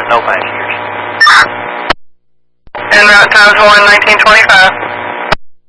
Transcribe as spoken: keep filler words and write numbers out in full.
no passengers. En route times one, nineteen twenty-five.